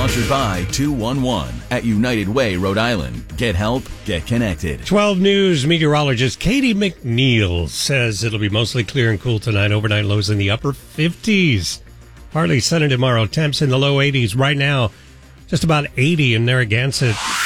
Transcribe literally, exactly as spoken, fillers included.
Sponsored by two one one at United Way, Rhode Island. Get help, get connected. twelve News meteorologist Katie McNeil says it'll be mostly clear and cool tonight. Overnight lows in the upper fifties. Partly sunny tomorrow. Temps in the low eighties right now. Just about eighty in Narragansett.